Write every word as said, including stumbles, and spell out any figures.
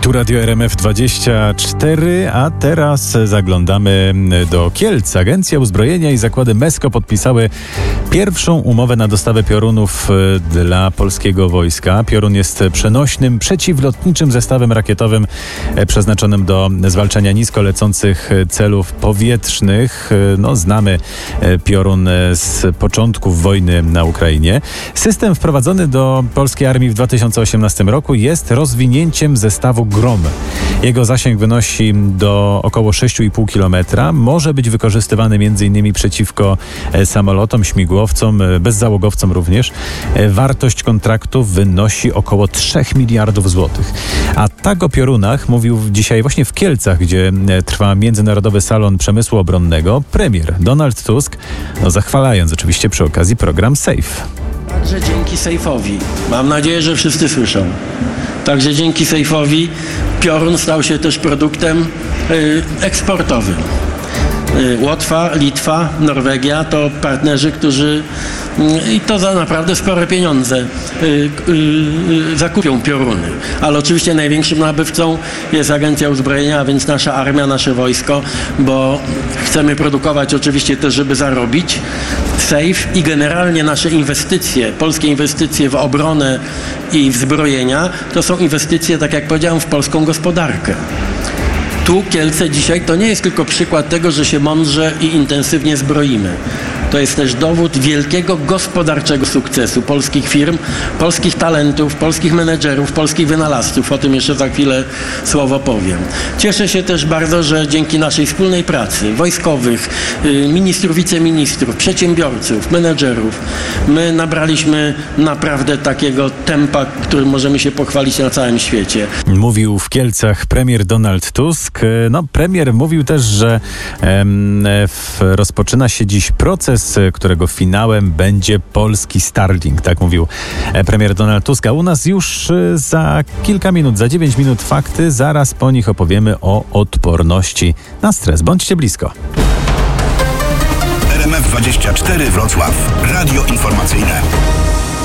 Tu Radio R M F dwadzieścia cztery, a teraz zaglądamy do Kielc. Agencja Uzbrojenia i zakłady Mesko podpisały pierwszą umowę na dostawę piorunów dla polskiego wojska. Piorun jest przenośnym, przeciwlotniczym zestawem rakietowym przeznaczonym do zwalczania nisko lecących celów powietrznych. No, znamy Piorun z początków wojny na Ukrainie. System wprowadzony do polskiej armii w dwa tysiące osiemnastym roku jest rozwinięciem zestawu Grom. Jego zasięg wynosi do około sześć i pół kilometra. Może być wykorzystywany m.in. przeciwko samolotom, śmigłowcom, bezzałogowcom również. Wartość kontraktu wynosi około trzech miliardów złotych. A tak o piorunach mówił dzisiaj właśnie w Kielcach, gdzie trwa Międzynarodowy Salon Przemysłu Obronnego, premier Donald Tusk, no zachwalając oczywiście przy okazji program SAFE. Także dzięki SAFE'owi, mam nadzieję, że wszyscy słyszą, także dzięki SAFE'owi piorun stał się też produktem y, eksportowym. Y, Łotwa, Litwa, Norwegia to partnerzy, którzy y, i to za naprawdę spore pieniądze y, y, y, zakupią pioruny. Ale oczywiście największym nabywcą jest Agencja Uzbrojenia, a więc nasza armia, nasze wojsko, bo chcemy produkować oczywiście też, żeby zarobić. SAFE i generalnie nasze inwestycje, polskie inwestycje w obronę i w zbrojenia, to są inwestycje, tak jak powiedziałem, w polską gospodarkę. Tu Kielce dzisiaj to nie jest tylko przykład tego, że się mądrze i intensywnie zbroimy. To jest też dowód wielkiego gospodarczego sukcesu polskich firm, polskich talentów, polskich menedżerów, polskich wynalazców. O tym jeszcze za chwilę słowo powiem. Cieszę się też bardzo, że dzięki naszej wspólnej pracy wojskowych, ministrów, wiceministrów, przedsiębiorców, menedżerów, my nabraliśmy naprawdę takiego tempa, którym możemy się pochwalić na całym świecie. Mówił w Kielcach premier Donald Tusk. No, premier mówił też, że em, w, rozpoczyna się dziś proces, którego finałem będzie polski Starlink. Tak mówił premier Donald Tusk. A u nas już za kilka minut, za dziewięć minut fakty. Zaraz po nich opowiemy o odporności na stres. Bądźcie blisko. R M F dwadzieścia cztery Wrocław. Radio informacyjne.